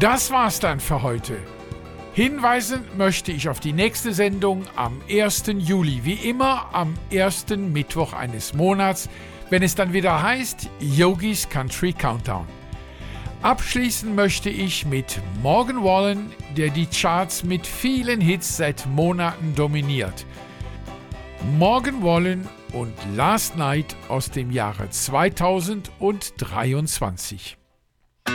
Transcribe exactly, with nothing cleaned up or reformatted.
Das war's dann für heute. Hinweisen möchte ich auf die nächste Sendung am ersten Juli, wie immer am ersten Mittwoch eines Monats, wenn es dann wieder heißt Yogis Country Countdown. Abschließen möchte ich mit Morgan Wallen, der die Charts mit vielen Hits seit Monaten dominiert. Morgan Wallen und Last Night aus dem Jahre zweitausenddreiundzwanzig.